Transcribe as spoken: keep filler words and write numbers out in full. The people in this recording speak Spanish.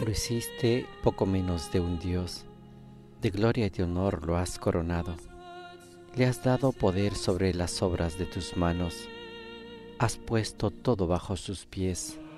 Lo hiciste poco menos de un Dios, de gloria y de honor lo has coronado. Le has dado poder sobre las obras de tus manos, has puesto todo bajo sus pies,